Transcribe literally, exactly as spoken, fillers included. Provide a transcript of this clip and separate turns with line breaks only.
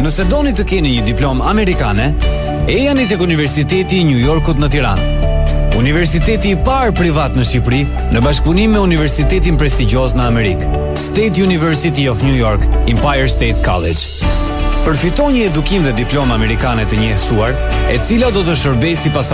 Nëse doni të keni një diplomë amerikane, ejani tek Universiteti i New Yorkut në Tiranë. Universiteti i parë privat në Shqipëri, në bashkëpunim me universitetin prestigjioz në Amerikë, State University of New York, Empire State College. Përfiton një edukim dhe diplomë amerikane të njehsuar, e cila do të shërbejë si pas